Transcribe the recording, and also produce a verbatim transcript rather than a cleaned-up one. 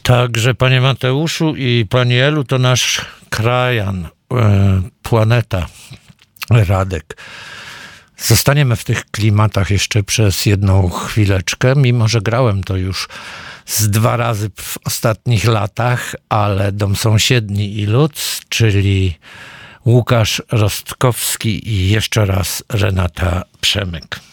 Także panie Mateuszu i pani Elu, to nasz krajan, e, planeta Radek. Zostaniemy w tych klimatach jeszcze przez jedną chwileczkę, mimo że grałem to już z dwa razy w ostatnich latach, ale dom sąsiedni i lud, czyli Łukasz Rostkowski i jeszcze raz Renata Przemyk.